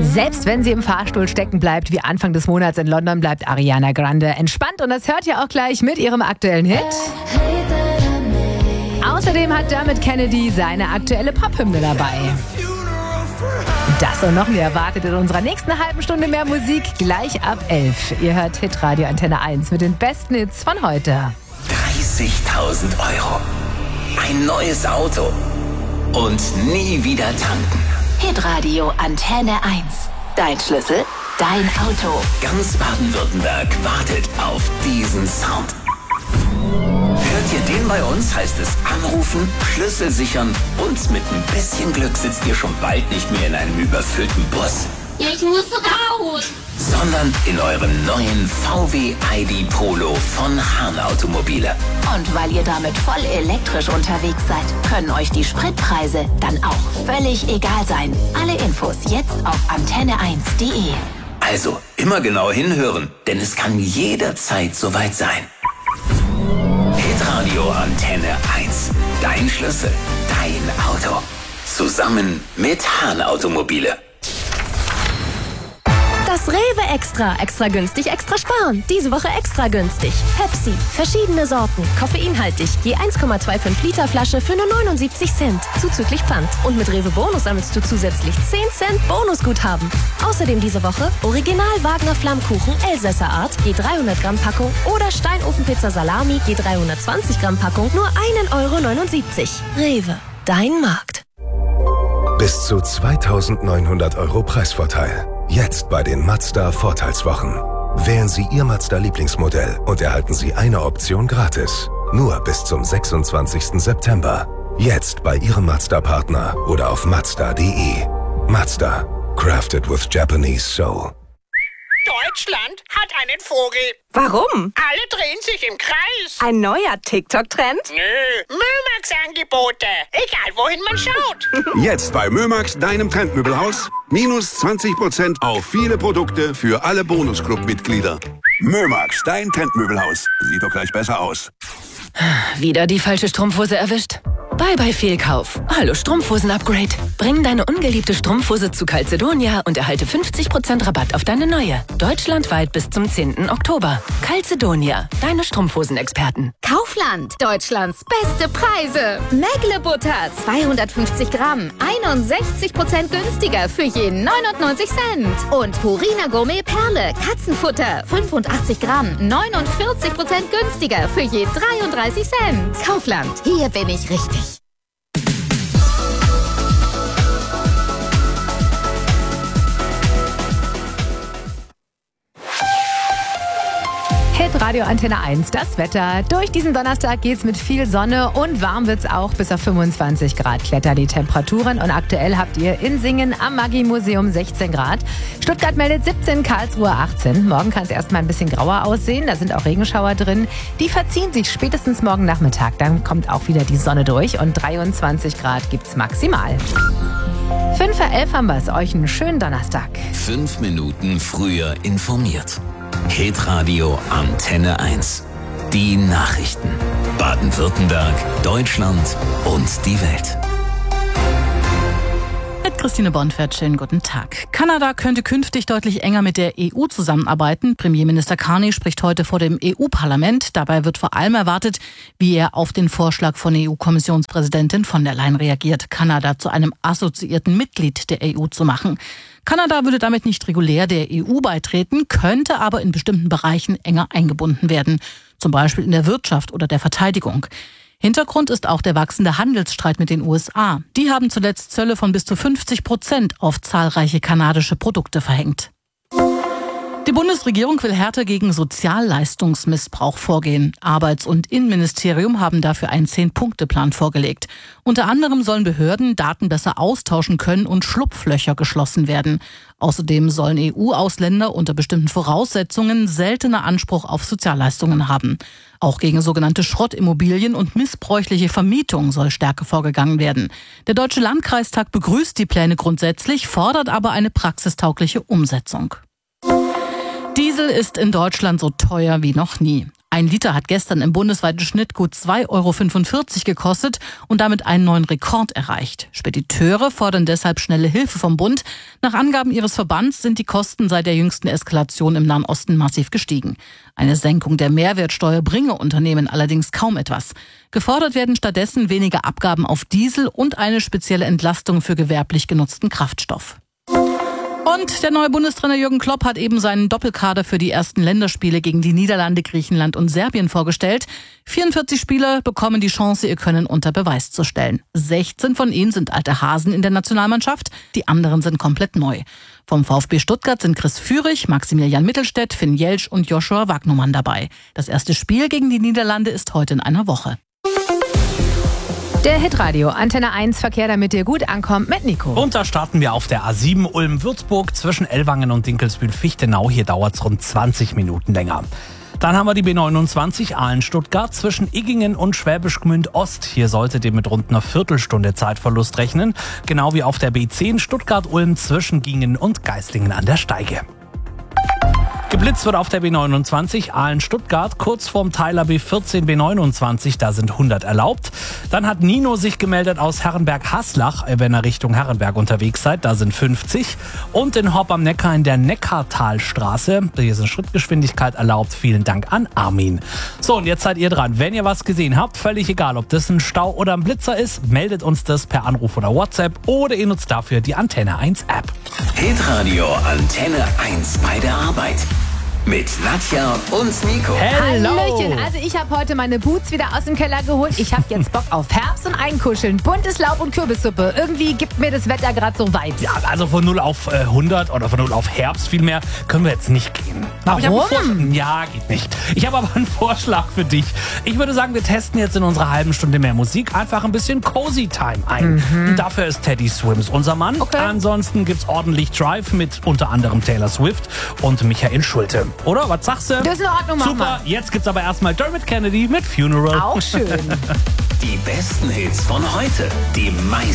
Selbst wenn sie im Fahrstuhl stecken bleibt, wie Anfang des Monats in London, bleibt Ariana Grande entspannt. Und das hört ihr auch gleich mit ihrem aktuellen Hit. Außerdem hat Dermot Kennedy seine aktuelle Pop-Hymne dabei. Das und noch mehr erwartet in unserer nächsten halben Stunde mehr Musik gleich ab 11. Ihr hört Hitradio Antenne 1 mit den besten Hits von heute. 30.000 €. Ein neues Auto. Und nie wieder tanken. Hitradio Antenne 1. Dein Schlüssel, dein Auto. Ganz Baden-Württemberg wartet auf diesen Sound. Hört ihr den bei uns, heißt es anrufen, Schlüssel sichern und mit ein bisschen Glück sitzt ihr schon bald nicht mehr in einem überfüllten Bus. Ich muss raus! Sondern in eurem neuen VW ID Polo von Hahn Automobile. Und weil ihr damit voll elektrisch unterwegs seid, können euch die Spritpreise dann auch völlig egal sein. Alle Infos jetzt auf antenne1.de. Also immer genau hinhören, denn es kann jederzeit soweit sein. Hitradio Antenne 1. Dein Schlüssel, dein Auto. Zusammen mit Hahn Automobile. Das Rewe Extra. Extra günstig, extra sparen. Diese Woche extra günstig. Pepsi. Verschiedene Sorten. Koffeinhaltig. Je 1,25 Liter Flasche für nur 79 Cent. Zuzüglich Pfand. Und mit Rewe Bonus sammelst du zusätzlich 10 Cent Bonusguthaben. Außerdem diese Woche Original Wagner Flammkuchen Elsässer Art. Je 300 Gramm Packung. Oder Steinofenpizza Salami. Je 320 Gramm Packung. Nur 1,79 €. Rewe. Dein Markt. Bis zu 2.900 € Preisvorteil. Jetzt bei den Mazda Vorteilswochen. Wählen Sie Ihr Mazda-Lieblingsmodell und erhalten Sie eine Option gratis. Nur bis zum 26. September. Jetzt bei Ihrem Mazda-Partner oder auf Mazda.de. Mazda. Crafted with Japanese soul. Deutschland hat einen Vogel. Warum? Alle drehen sich im Kreis. Ein neuer TikTok-Trend? Nö, Mömax-Angebote. Egal, wohin man schaut. Jetzt bei Mömax, deinem Trendmöbelhaus. Minus 20% auf viele Produkte für alle Bonusclub-Mitglieder. Mömax, dein Trendmöbelhaus. Sieht doch gleich besser aus. Wieder die falsche Strumpfhose erwischt? Bye Fehlkauf. Hallo Strumpfhosen-Upgrade. Bring deine ungeliebte Strumpfhose zu Calzedonia und erhalte 50% Rabatt auf deine neue. Deutschlandweit bis zum 10. Oktober. Calzedonia, deine Strumpfhosenexperten. Kaufland, Deutschlands beste Preise. Mägle-Butter, 250 Gramm, 61% günstiger für je 99 Cent. Und Purina Gourmet Perle, Katzenfutter, 85 Gramm, 49% günstiger für je 33 Cent. Kaufland, hier bin ich richtig. Hitradio Antenne 1, das Wetter. Durch diesen Donnerstag geht's mit viel Sonne und warm wird's auch. Bis auf 25 Grad klettern die Temperaturen. Und aktuell habt ihr in Singen am Magie-Museum 16 Grad. Stuttgart meldet 17, Karlsruhe 18. Morgen kann es erstmal ein bisschen grauer aussehen. Da sind auch Regenschauer drin. Die verziehen sich spätestens morgen Nachmittag. Dann kommt auch wieder die Sonne durch. Und 23 Grad gibt's maximal. 5:11 haben wir es. Euch einen schönen Donnerstag. 5 Minuten früher informiert. Hitradio Antenne 1. Die Nachrichten. Baden-Württemberg, Deutschland und die Welt. Mit Christine Bonfert, schönen guten Tag. Kanada könnte künftig deutlich enger mit der EU zusammenarbeiten. Premierminister Carney spricht heute vor dem EU-Parlament. Dabei wird vor allem erwartet, wie er auf den Vorschlag von EU-Kommissionspräsidentin von der Leyen reagiert, Kanada zu einem assoziierten Mitglied der EU zu machen. Kanada würde damit nicht regulär der EU beitreten, könnte aber in bestimmten Bereichen enger eingebunden werden, zum Beispiel in der Wirtschaft oder der Verteidigung. Hintergrund ist auch der wachsende Handelsstreit mit den USA. Die haben zuletzt Zölle von bis zu 50% auf zahlreiche kanadische Produkte verhängt. Die Bundesregierung will härter gegen Sozialleistungsmissbrauch vorgehen. Arbeits- und Innenministerium haben dafür einen 10-Punkte-Plan vorgelegt. Unter anderem sollen Behörden Daten besser austauschen können und Schlupflöcher geschlossen werden. Außerdem sollen EU-Ausländer unter bestimmten Voraussetzungen seltener Anspruch auf Sozialleistungen haben. Auch gegen sogenannte Schrottimmobilien und missbräuchliche Vermietung soll stärker vorgegangen werden. Der Deutsche Landkreistag begrüßt die Pläne grundsätzlich, fordert aber eine praxistaugliche Umsetzung. Diesel ist in Deutschland so teuer wie noch nie. 1 Liter hat gestern im bundesweiten Schnitt gut 2,45 € gekostet und damit einen neuen Rekord erreicht. Spediteure fordern deshalb schnelle Hilfe vom Bund. Nach Angaben ihres Verbands sind die Kosten seit der jüngsten Eskalation im Nahen Osten massiv gestiegen. Eine Senkung der Mehrwertsteuer bringe Unternehmen allerdings kaum etwas. Gefordert werden stattdessen weniger Abgaben auf Diesel und eine spezielle Entlastung für gewerblich genutzten Kraftstoff. Und der neue Bundestrainer Jürgen Klopp hat eben seinen Doppelkader für die ersten Länderspiele gegen die Niederlande, Griechenland und Serbien vorgestellt. 44 Spieler bekommen die Chance, ihr Können unter Beweis zu stellen. 16 von ihnen sind alte Hasen in der Nationalmannschaft, die anderen sind komplett neu. Vom VfB Stuttgart sind Chris Führig, Maximilian Mittelstädt, Finn Jelsch und Joshua Wagnumann dabei. Das erste Spiel gegen die Niederlande ist heute in einer Woche. Der Hitradio Antenne 1 Verkehr, damit ihr gut ankommt, mit Nico. Und da starten wir auf der A7 Ulm-Würzburg zwischen Ellwangen und Dinkelsbühl-Fichtenau. Hier dauert es rund 20 Minuten länger. Dann haben wir die B29 Aalen-Stuttgart zwischen Iggingen und Schwäbisch Gmünd Ost. Hier solltet ihr mit rund einer Viertelstunde Zeitverlust rechnen. Genau wie auf der B10 Stuttgart-Ulm zwischen Gingen und Geislingen an der Steige. Geblitzt wird auf der B29 Aalen-Stuttgart, kurz vorm Teiler B14 B29, da sind 100 erlaubt. Dann hat Nino sich gemeldet aus Herrenberg-Haslach, wenn ihr Richtung Herrenberg unterwegs seid, da sind 50. Und in Horb am Neckar in der Neckartalstraße, hier ist eine Schrittgeschwindigkeit erlaubt. Vielen Dank an Armin. So, und jetzt seid ihr dran. Wenn ihr was gesehen habt, völlig egal, ob das ein Stau oder ein Blitzer ist, meldet uns das per Anruf oder WhatsApp oder ihr nutzt dafür die Antenne 1 App. Hitradio Antenne 1 bei der Arbeit. Mit Nadja und Nico. Hallöchen. Also ich habe heute meine Boots wieder aus dem Keller geholt. Ich habe jetzt Bock auf Herbst und Einkuscheln, buntes Laub und Kürbissuppe. Irgendwie gibt mir das Wetter gerade so Vibes. Ja, also von 0 auf 100 oder von 0 auf Herbst vielmehr können wir jetzt nicht gehen. Warum? Ja, geht nicht. Ich habe aber einen Vorschlag für dich. Ich würde sagen, wir testen jetzt in unserer halben Stunde mehr Musik einfach ein bisschen Cozy Time ein. Und dafür ist Teddy Swims unser Mann. Okay. Ansonsten gibt's ordentlich Drive mit unter anderem Taylor Swift und Michael Schulte. Oder? Was sagst du? Das ist in Ordnung, Mama. Super, jetzt gibt's aber erstmal Dermot Kennedy mit Funeral. Auch schön. Die besten Hits von heute. Die meisten